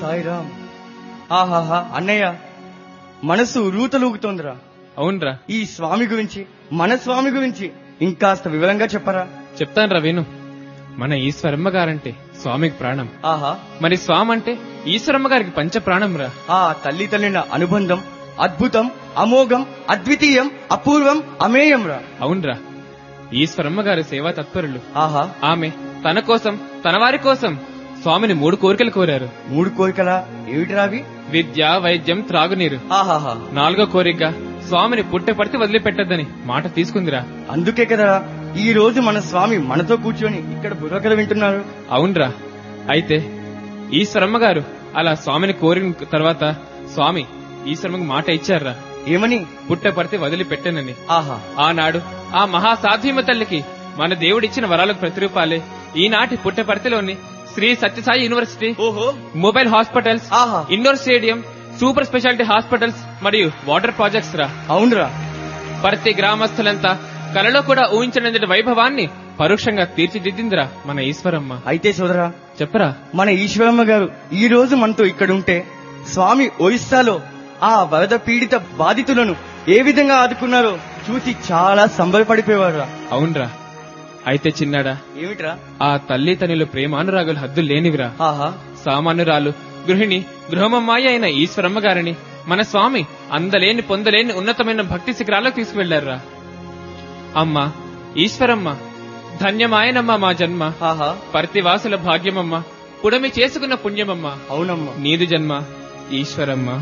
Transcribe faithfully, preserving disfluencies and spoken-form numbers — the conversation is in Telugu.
సాయిరామ్. ఆహాహా అన్నయ్య, మనసు రూతలూగుతోందిరా. అవునరా. ఈ స్వామి గురించి, మన స్వామి గురించి ఇంకాస్త వివరంగా చెప్పరా. చెప్తానురా విను. మన ఈశ్వరమ్మ గారంటే స్వామికి ప్రాణం. ఆహా, మరి స్వామి అంటే ఈశ్వరమ్మ గారికి పంచ ప్రాణం రా. ఆ తల్లి తల్లిన అనుబంధం అద్భుతం, అమోఘం, అద్వితీయం, అపూర్వం, అమేయం రా. అవునరా. ఈశ్వరమ్మ గారి సేవా తత్పరులు. ఆహా, ఆమె తన కోసం, తన వారి కోసం స్వామిని మూడు కోరికలు కోరారు. మూడు కోరికలా? ఏమిటిరావి? విద్య, వైద్యం, త్రాగునీరు. ఆహాహా, నాలుగో కోరికగా స్వామిని పుట్టపడితే వదిలిపెట్టద్దని మాట తీసుకుందిరా. అందుకే కదరా ఈ రోజు మన స్వామి మనతో కూర్చొని ఇక్కడ బుర్రకథ వింటున్నారు. అవునరా. అయితే ఈశ్వరమ్మ గారు అలా స్వామిని కోరిన తర్వాత స్వామి ఈశ్వరమ్మకి మాట ఇచ్చారా. ఏమని? పుట్టపడితే వదిలిపెట్టనని. ఆహా, ఆనాడు ఆ మహాసాధ్యమ తల్లికి మన దేవుడిచ్చిన వరాలకు ప్రతిరూపాలే ఈనాటి పుట్టపర్తిలోని శ్రీ సత్యసాయి యూనివర్సిటీ, ఓహో, మొబైల్ హాస్పిటల్స్, ఆహా, indoor stadium, super speciality hospitals మరియు వాటర్ ప్రాజెక్ట్స్ రా. అవునురా. ప్రతి గ్రామస్తులంతా కలలో కూడా ఊహించనంతటి వైభవాన్ని పరోక్షంగా తీర్చిదిద్దిందిరా మన ఈశ్వరమ్మ. అయితే సోదరా చెప్పరా. మన ఈశ్వరమ్మ గారు ఈ రోజు మనతో ఇక్కడుంటే స్వామి ఒరిస్సాలో ఆ వరద పీడిత బాధితులను ఏ విధంగా ఆదుకున్నారో చూసి చాలా సంబరపడిపోయేవారు. అవునరా. అయితే చిన్నాడా, ఏమిట్రా? ఆ తల్లి తల్లిలో ప్రేమానురాగులు హద్దులు లేనివిరా. ఆహా, సామాన్యురాలు, గృహిణి, గృహమమ్మాయి అయిన ఈశ్వరమ్మ గారిని మన స్వామి అందలేని పొందలేని ఉన్నతమైన భక్తి శిఖరాలకు తీసుకువెళ్లారా. అమ్మా ఈశ్వరమ్మ, ధన్యమాయనమ్మా మా జన్మ. ఆహా, పర్తివాసుల భాగ్యమమ్మ, పుడమి చేసుకున్న పుణ్యమమ్మ. అవునమ్మా. నీదు జన్మ ఈశ్వరమ్మ.